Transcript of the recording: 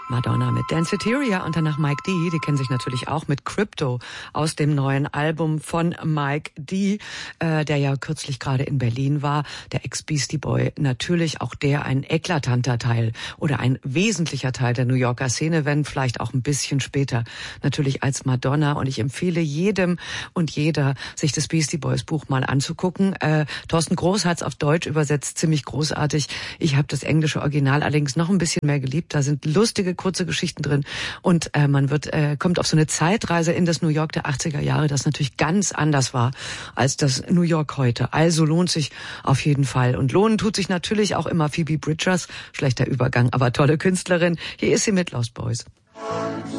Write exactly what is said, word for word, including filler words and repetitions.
Madonna mit Danceteria und danach Mike D. Die kennen sich natürlich auch mit Crypto aus dem neuen Album von Mike D., äh, der ja kürzlich gerade in Berlin war. Der Ex-Beastie Boy, natürlich auch der ein eklatanter Teil oder ein wesentlicher Teil der New Yorker Szene, wenn vielleicht auch ein bisschen später natürlich als Madonna. Und ich empfehle jedem und jeder, sich das Beastie Boys Buch mal anzugucken. Äh, Thorsten Groß hat es auf Deutsch übersetzt, ziemlich großartig. Ich habe das englische Original allerdings noch ein bisschen mehr geliebt. Da sind lustige kurze Geschichten drin und äh, man wird äh, kommt auf so eine Zeitreise in das New York der achtziger Jahre, das natürlich ganz anders war als das New York heute. Also lohnt sich auf jeden Fall. Und lohnen tut sich natürlich auch immer Phoebe Bridgers, schlechter Übergang, aber tolle Künstlerin. Hier ist sie mit Lost Boys.